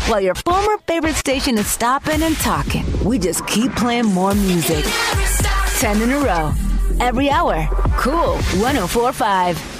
While your former favorite station is stopping and talking, we just keep playing more music. 10 in a row. Every hour. Cool 104.5.